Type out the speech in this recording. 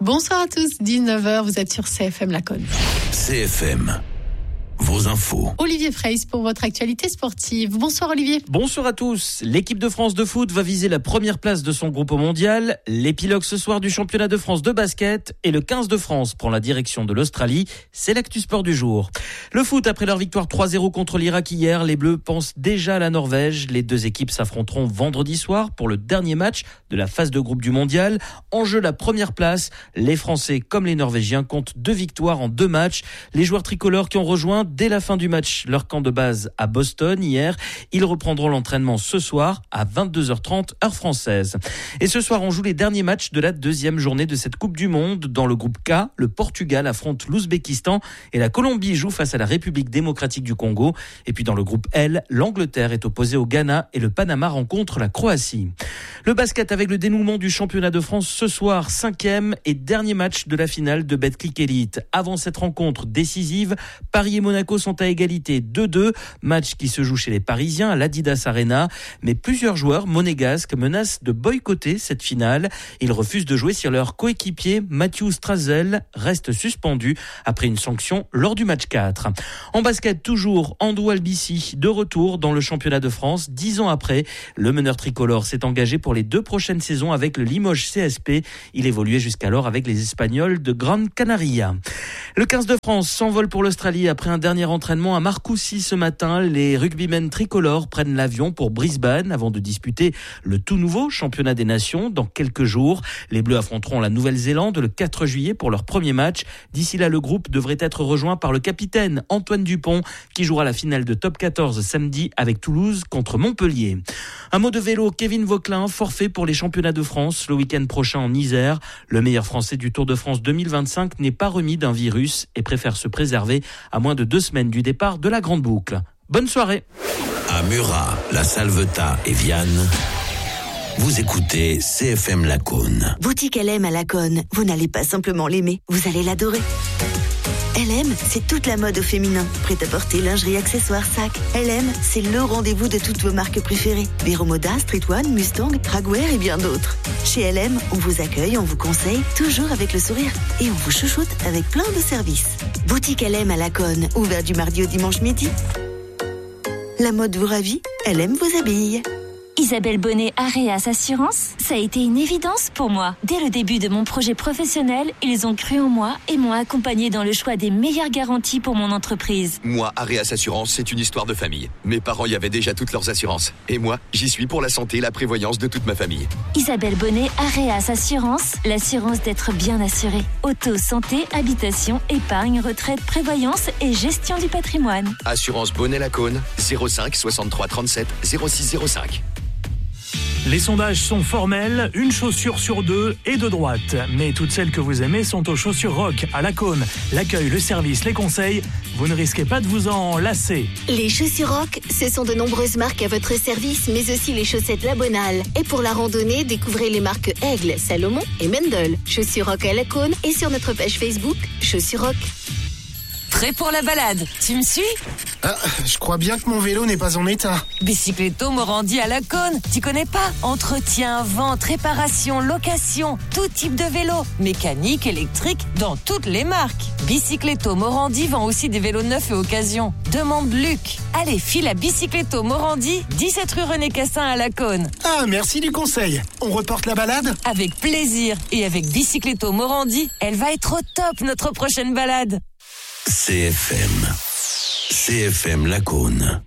Bonsoir à tous, 19h, vous êtes sur CFM Laconne. CFM, vos infos. Olivier Freys pour votre actualité sportive. Bonsoir Olivier. Bonsoir à tous. L'équipe de France de foot va viser la première place de son groupe au mondial. L'épilogue ce soir du championnat de France de basket et le 15 de France prend la direction de l'Australie. C'est l'actu sport du jour. Le foot, après leur victoire 3-0 contre l'Irak hier, les Bleus pensent déjà à la Norvège. Les deux équipes s'affronteront vendredi soir pour le dernier match de la phase de groupe du mondial. En jeu, la première place. Les Français comme les Norvégiens comptent 2 victoires en 2 matchs. Les joueurs tricolores qui ont rejoint dès la fin du match leur camp de base à Boston hier. Ils reprendront l'entraînement ce soir à 22h30 heure française. Et ce soir, on joue les derniers matchs de la deuxième journée de cette Coupe du Monde. Dans le groupe K, le Portugal affronte l'Ouzbékistan et la Colombie joue face à la République démocratique du Congo. Et puis dans le groupe L, l'Angleterre est opposée au Ghana et le Panama rencontre la Croatie. Le basket avec le dénouement du championnat de France ce soir, 5e et dernier match de la finale de Betclic Elite. Avant cette rencontre décisive, Paris et Monaco sont à égalité 2-2, match qui se joue chez les Parisiens à l'Adidas Arena. Mais plusieurs joueurs monégasques menacent de boycotter cette finale. Ils refusent de jouer si leur coéquipier Mathieu Strazel reste suspendu après une sanction lors du match 4. En basket toujours, Andrew Albici de retour dans le championnat de France 10 ans après. Le meneur tricolore s'est engagé pour les 2 prochaines saisons avec le Limoges CSP. Il évoluait jusqu'alors avec les Espagnols de Gran Canaria. Le 15 de France s'envole pour l'Australie après un dernier entraînement à Marcoussis ce matin. Les rugbymen tricolores prennent l'avion pour Brisbane avant de disputer le tout nouveau championnat des nations dans quelques jours. Les Bleus affronteront la Nouvelle-Zélande le 4 juillet pour leur premier match. D'ici là, le groupe devrait être rejoint par le capitaine Antoine Dupont qui jouera la finale de top 14 samedi avec Toulouse contre Montpellier. Un mot de vélo, Kevin Vauquelin, forfait pour les championnats de France le week-end prochain en Isère. Le meilleur français du Tour de France 2025 n'est pas remis d'un virus et préfère se préserver à moins de 2 semaines du départ de la Grande Boucle. Bonne soirée. À Murat, La Salvetat et Vianne, vous écoutez CFM Laconne. Boutique LM à Laconne, vous n'allez pas simplement l'aimer, vous allez l'adorer. LM, c'est toute la mode au féminin. Prêt-à-porter, lingerie, accessoires, sacs. LM, c'est le rendez-vous de toutes vos marques préférées. Vero Moda, Street One, Mustang, Dragwear et bien d'autres. Chez LM, on vous accueille, on vous conseille, toujours avec le sourire. Et on vous chouchoute avec plein de services. Boutique LM à Laconne, ouvert du mardi au dimanche midi. La mode vous ravit, LM vous habille. Isabelle Bonnet, Areas Assurance, ça a été une évidence pour moi. Dès le début de mon projet professionnel, ils ont cru en moi et m'ont accompagnée dans le choix des meilleures garanties pour mon entreprise. Moi, Areas Assurance, c'est une histoire de famille. Mes parents y avaient déjà toutes leurs assurances. Et moi, j'y suis pour la santé et la prévoyance de toute ma famille. Isabelle Bonnet, Areas Assurance, l'assurance d'être bien assuré. Auto, santé, habitation, épargne, retraite, prévoyance et gestion du patrimoine. Assurance Bonnet-Laconne, 05 63 37 06 05. Les sondages sont formels, une chaussure sur 2 est de droite. Mais toutes celles que vous aimez sont aux chaussures rock, à Laconne. L'accueil, le service, les conseils, vous ne risquez pas de vous en lasser. Les chaussures rock, ce sont de nombreuses marques à votre service, mais aussi les chaussettes La Bonale. Et pour la randonnée, découvrez les marques Aigle, Salomon et Mendel. Chaussures rock à Laconne et sur notre page Facebook, Chaussures rock. Prêt pour la balade, tu me suis ? Je crois bien que mon vélo n'est pas en état. Bicycletto Morandi à Laconne, tu connais pas ? Entretien, vente, réparation, location, tout type de vélo. Mécanique, électrique, dans toutes les marques. Bicycletto Morandi vend aussi des vélos neufs et occasion. Demande Luc. Allez, file à Bicycletto Morandi, 17 rue René Cassin à Laconne. Ah, merci du conseil. On reporte la balade ? Avec plaisir. Et avec Bicycletto Morandi, elle va être au top notre prochaine balade. CFM Laconne.